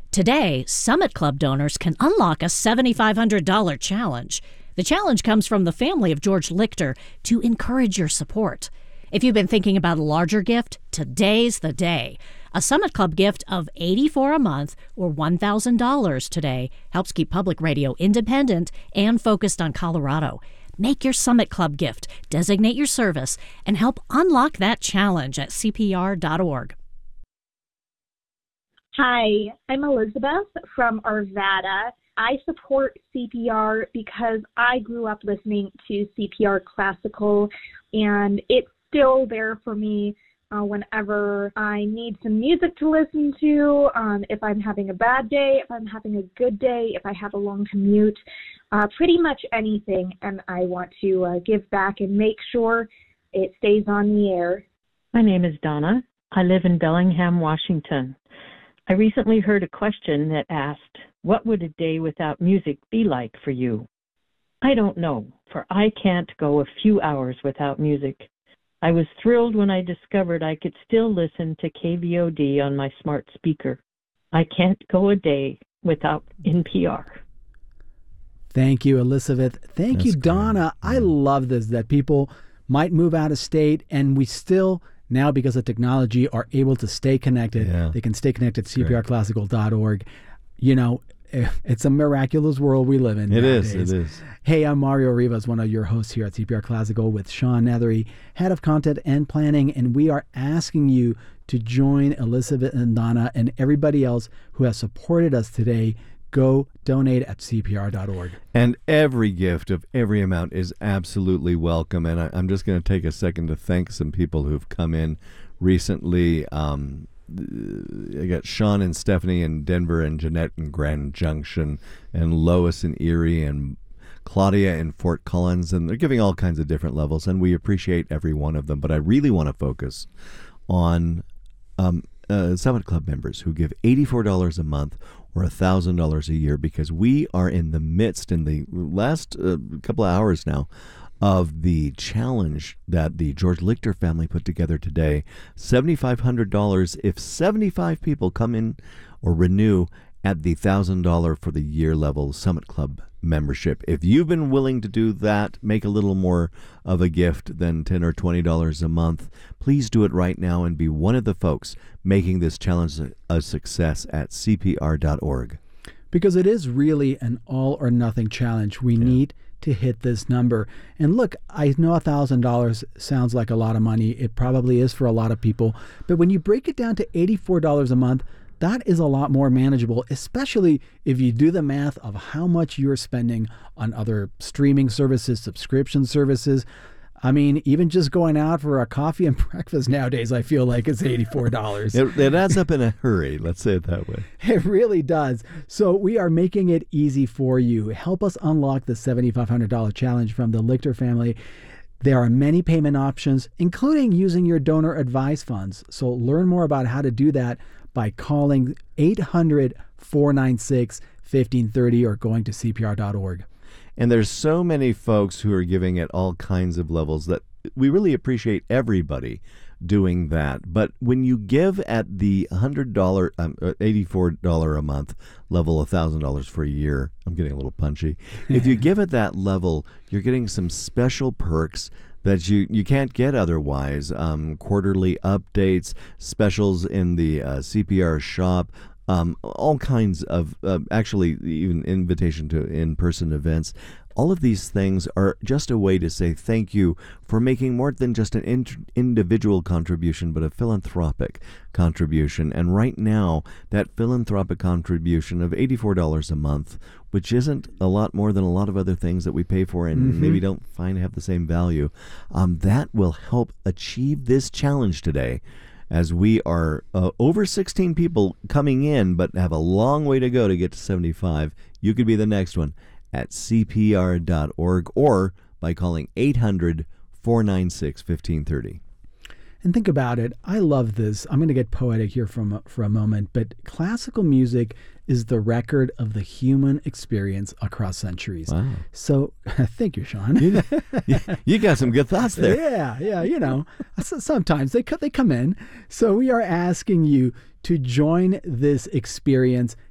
Today, Summit Club donors can unlock a $7,500 challenge. The challenge comes from the family of George Lichter to encourage your support. If you've been thinking about a larger gift, today's the day. A Summit Club gift of $84 a month or $1,000 today helps keep public radio independent and focused on Colorado. Make your Summit Club gift, designate your service, and help unlock that challenge at CPR.org. Hi, I'm Elizabeth from Arvada. I support CPR because I grew up listening to CPR Classical, and it's still there for me whenever I need some music to listen to, if I'm having a bad day, if I'm having a good day, if I have a long commute, pretty much anything, and I want to give back and make sure it stays on the air. My name is Donna. I live in Bellingham, Washington. I recently heard a question that asked, what would a day without music be like for you? I don't know, for I can't go a few hours without music. I was thrilled when I discovered I could still listen to KVOD on my smart speaker. I can't go a day without NPR. Thank you, Elizabeth. Thank you, Donna. I love this, that people might move out of state and we still, now because of technology, are able to stay connected. Yeah. They can stay connected at cprclassical.org. You know, it's a miraculous world we live in nowadays. It is. Hey, I'm Mario Rivas, one of your hosts here at CPR Classical with Sean Nethery, head of content and planning, and we are asking you to join Elizabeth and Donna and everybody else who has supported us today. Go donate at CPR.org. And every gift of every amount is absolutely welcome. And I'm just going to take a second to thank some people who've come in recently. I got Sean and Stephanie in Denver, and Jeanette in Grand Junction, and Lois in Erie, and Claudia in Fort Collins, and they're giving all kinds of different levels, and we appreciate every one of them. But I really want to focus on Summit Club members who give $84 a month or $1,000 a year, because we are in the midst, in the last couple of hours now, of the challenge that the George Lichter family put together today. $7,500 if 75 people come in or renew at the $1,000 for the year level Summit Club membership. If you've been willing to do that, make a little more of a gift than $10 or $20 a month, please do it right now and be one of the folks making this challenge a success at CPR.org. Because it is really an all or nothing challenge. We need to hit this number. And look, I know $1,000 sounds like a lot of money. It probably is for a lot of people. But when you break it down to $84 a month, that is a lot more manageable, especially if you do the math of how much you're spending on other streaming services, subscription services. I mean, even just going out for a coffee and breakfast nowadays, I feel like it's $84. It adds up in a hurry. Let's say it that way. It really does. So we are making it easy for you. Help us unlock the $7,500 challenge from the Lichter family. There are many payment options, including using your donor advised funds. So learn more about how to do that by calling 800-496-1530 or going to CPR.org. And there's so many folks who are giving at all kinds of levels that we really appreciate everybody doing that. But when you give at the $100, $84 a month level, $1,000 for a year, I'm getting a little punchy. If you give at that level, you're getting some special perks that you can't get otherwise. Quarterly updates, specials in the CPR shop, all kinds of, actually even invitation to in-person events. All of these things are just a way to say thank you for making more than just an individual contribution, but a philanthropic contribution. And right now, that philanthropic contribution of $84 a month, which isn't a lot more than a lot of other things that we pay for and maybe don't find have the same value, that will help achieve this challenge today. As we are over 16 people coming in, but have a long way to go to get to 75. You could be the next one at CPR.org or by calling 800-496-1530. And think about it. I love this. I'm going to get poetic here for a moment, but classical music is the record of the human experience across centuries. Wow. So thank you, Sean. You got some good thoughts there. Yeah. You know, sometimes they come in. So we are asking you to join this experience.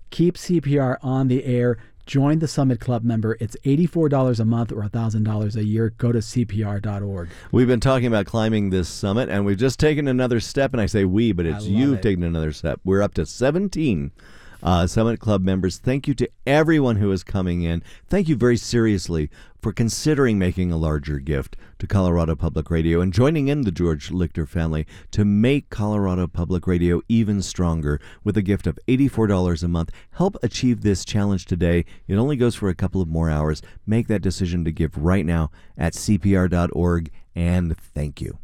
Keep CPR on the air. Join the Summit Club member. It's $84 a month or $1,000 a year. Go to CPR.org. We've been talking about climbing this summit, and we've just taken another step, and I say we, but it's you've taken another step. We're up to 17 Summit Club members. Thank you to everyone who is coming in. Thank you very seriously for considering making a larger gift to Colorado Public Radio and joining in the George Lichter family to make Colorado Public Radio even stronger with a gift of $84 a month. Help achieve this challenge today. It only goes for a couple of more hours. Make that decision to give right now at CPR.org, and thank you.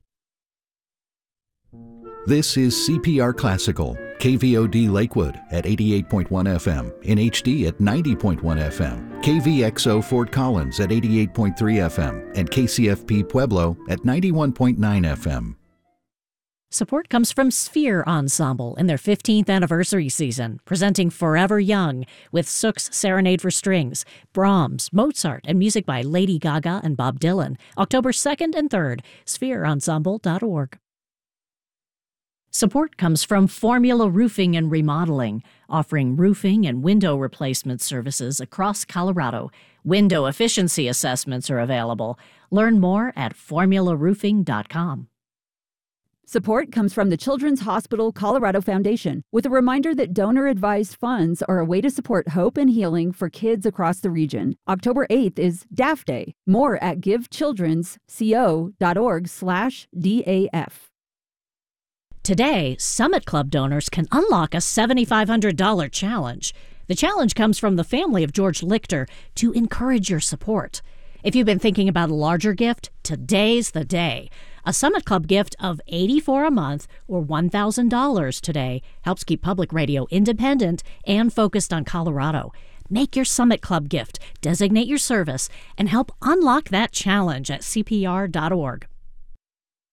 This is CPR Classical, KVOD Lakewood at 88.1 FM, in HD at 90.1 FM, KVXO Fort Collins at 88.3 FM, and KCFP Pueblo at 91.9 FM. Support comes from Sphere Ensemble in their 15th anniversary season, presenting Forever Young with Sook's Serenade for Strings, Brahms, Mozart, and music by Lady Gaga and Bob Dylan, October 2nd and 3rd, sphereensemble.org. Support comes from Formula Roofing and Remodeling, offering roofing and window replacement services across Colorado. Window efficiency assessments are available. Learn more at formularoofing.com. Support comes from the Children's Hospital Colorado Foundation, with a reminder that donor-advised funds are a way to support hope and healing for kids across the region. October 8th is DAF Day. More at givechildrensco.org/DAF. Today, Summit Club donors can unlock a $7,500 challenge. The challenge comes from the family of George Lichter to encourage your support. If you've been thinking about a larger gift, today's the day. A Summit Club gift of $84 a month or $1,000 today helps keep public radio independent and focused on Colorado. Make your Summit Club gift, designate your service, and help unlock that challenge at CPR.org.